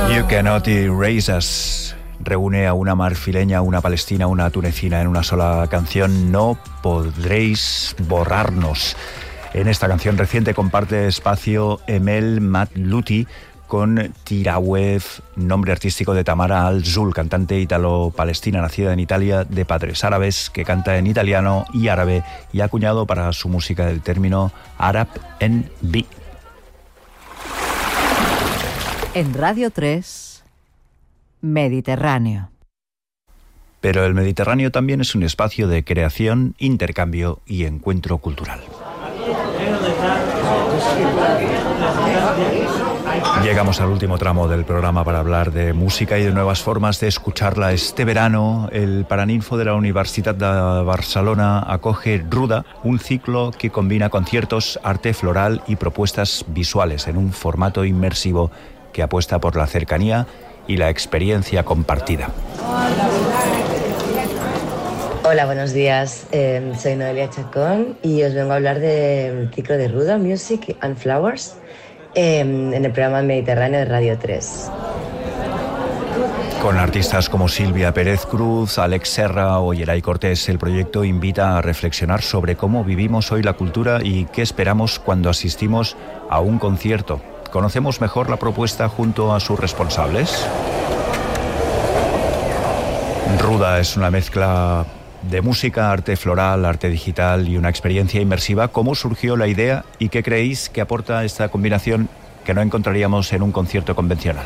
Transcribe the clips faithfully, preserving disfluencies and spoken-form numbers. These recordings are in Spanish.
You Cannot Erase Us reúne a una marfileña, una palestina, una tunecina en una sola canción. No podréis borrarnos. En esta canción reciente comparte espacio Emel Matluti con Tiraweh, nombre artístico de Tamara Al-Zul, cantante ítalo-palestina nacida en Italia de padres árabes, que canta en italiano y árabe y ha acuñado para su música el término Arab N B. En Radio tres, Mediterráneo. Pero el Mediterráneo también es un espacio de creación, intercambio y encuentro cultural. Llegamos al último tramo del programa para hablar de música y de nuevas formas de escucharla. Este verano, el Paraninfo de la Universitat de Barcelona acoge Ruda, un ciclo que combina conciertos, arte floral y propuestas visuales en un formato inmersivo que apuesta por la cercanía y la experiencia compartida. Hola, buenos días. Eh, soy Noelia Chacón y os vengo a hablar del ciclo de Ruda, Music and Flowers, eh, en el programa Mediterráneo de Radio tres. Con artistas como Silvia Pérez Cruz, Alex Serra o Yeray Cortés, el proyecto invita a reflexionar sobre cómo vivimos hoy la cultura y qué esperamos cuando asistimos a un concierto. ¿Conocemos mejor la propuesta junto a sus responsables? Ruda es una mezcla de música, arte floral, arte digital y una experiencia inmersiva. ¿Cómo surgió la idea y qué creéis que aporta esta combinación que no encontraríamos en un concierto convencional?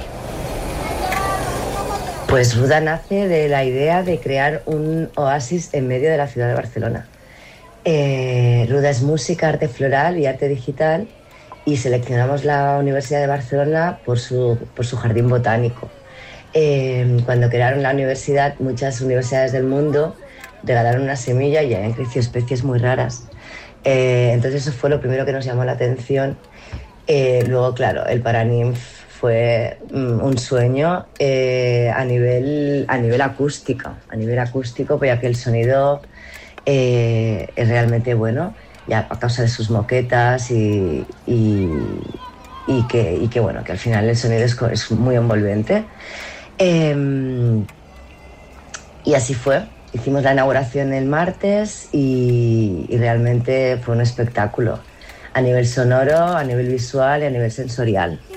Pues Ruda nace de la idea de crear un oasis en medio de la ciudad de Barcelona. Eh, Ruda es música, arte floral y arte digital, y seleccionamos la Universidad de Barcelona por su, por su jardín botánico. Eh, cuando crearon la universidad, muchas universidades del mundo regalaron una semilla y habían crecido especies muy raras. Eh, entonces eso fue lo primero que nos llamó la atención. Eh, luego, claro, el Paraninf fue mm, un sueño eh, a, nivel, a nivel acústico, a nivel acústico, pues ya que el sonido eh, es realmente bueno, ya a causa de sus moquetas y, y, y, que, y que, bueno, que al final el sonido es, es muy envolvente. Eh, y así fue. Hicimos la inauguración el martes y, y realmente fue un espectáculo a nivel sonoro, a nivel visual y a nivel sensorial.